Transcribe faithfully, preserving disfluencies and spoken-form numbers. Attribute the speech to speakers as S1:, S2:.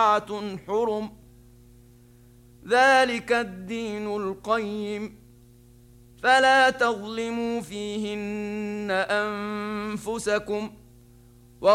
S1: حرم ذلك الدين القيم فلا تظلموا فيهن أنفسكم